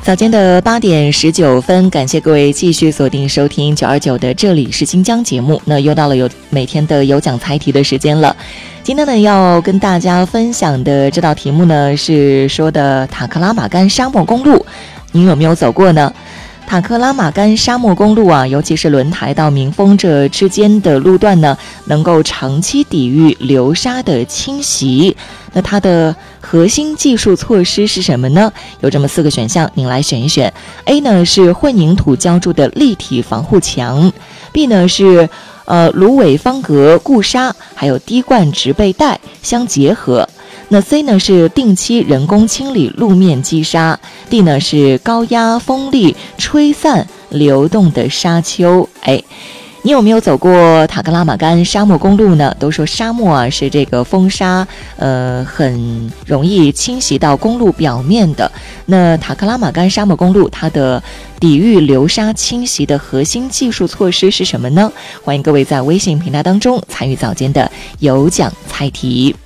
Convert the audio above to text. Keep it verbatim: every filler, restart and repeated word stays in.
早间的八点十九分，感谢各位继续锁定收听九二九的这里是新疆节目。那又到了有每天的有奖猜题的时间了。今天呢，要跟大家分享的这道题目呢，是说的塔克拉玛干沙漠公路，您有没有走过呢？塔克拉玛干沙漠公路啊，尤其是轮台到鸣峰这之间的路段呢，能够长期抵御流沙的侵袭。那它的核心技术措施是什么呢？有这么四个选项，您来选一选。A 呢是混凝土浇筑的立体防护墙 ，B 呢是呃芦苇方格固沙，还有滴灌植被带相结合。那 C 呢是定期人工清理路面积沙 ，D 呢是高压风力吹散流动的沙丘。哎，你有没有走过塔克拉玛干沙漠公路呢？都说沙漠啊是这个风沙，呃，很容易侵袭到公路表面的。那塔克拉玛干沙漠公路它的抵御流沙侵袭的核心技术措施是什么呢？欢迎各位在微信平台当中参与早间的有奖猜题。